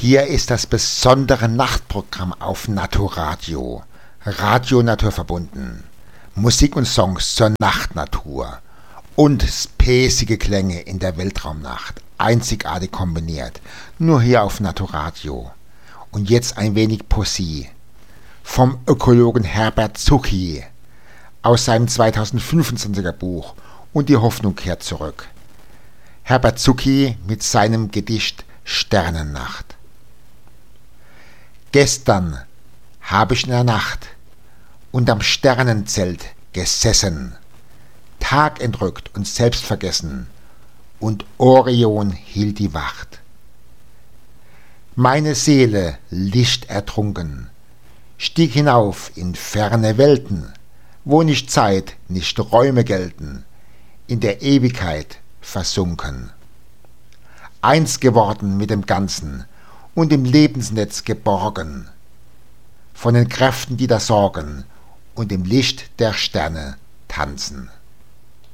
Hier ist das besondere Nachtprogramm auf Naturadio. Radio naturverbunden. Musik und Songs zur Nachtnatur. Und späßige Klänge in der Weltraumnacht. Einzigartig kombiniert. Nur hier auf Naturadio. Und jetzt ein wenig Poesie. Vom Ökologen Herbert Zucchi. Aus seinem 2025er Buch Und die Hoffnung kehrt zurück. Herbert Zucchi mit seinem Gedicht Sternennacht. Gestern habe ich in der Nacht unterm Sternenzelt gesessen, tagentrückt und selbstvergessen, und Orion hielt die Wacht. Meine Seele, lichtertrunken, stieg hinauf in ferne Welten, wo nicht Zeit, nicht Räume gelten, in der Ewigkeit versunken. Eins geworden mit dem Ganzen und im Lebensnetz geborgen, von den Kräften, die da sorgen und im Licht der Sterne tanzen.